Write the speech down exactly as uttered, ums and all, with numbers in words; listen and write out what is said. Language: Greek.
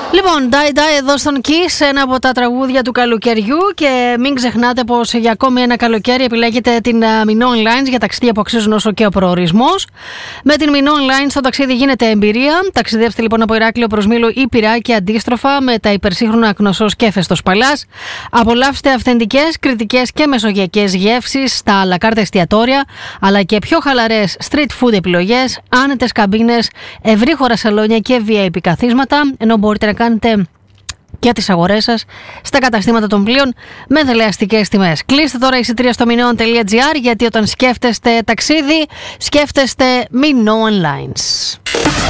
Λοιπόν, Die Die εδώ στον Kiss, ένα από τα τραγούδια του καλοκαιριού. Και μην ξεχνάτε πως για ακόμη ένα καλοκαίρι επιλέγετε την Minoan Lines για ταξίδια που αξίζουν όσο και ο προορισμός. Με την Minoan Lines το ταξίδι γίνεται εμπειρία. Ταξιδέψτε λοιπόν από Ηράκλειο προς Μήλο ή Πειραιά και αντίστροφα με τα υπερσύγχρονα Κνωσός και Φεστός Παλάς. Απολαύστε αυθεντικές, κρητικές και μεσογειακές γεύσεις στα à la carte εστιατόρια, αλλά και πιο χαλαρές street food επιλογές, άνετες καμπίνες, ευρύχωρα σαλόνια και βι άι πι καθίσματα, ενώ μπορείτε να κάνετε και τις αγορές σας στα καταστήματα των πλοίων με δελεαστικές τιμές. Κλείστε τώρα εισιτήρια στο minoan τελεία gr, γιατί όταν σκέφτεστε ταξίδι, σκέφτεστε Minoan Lines.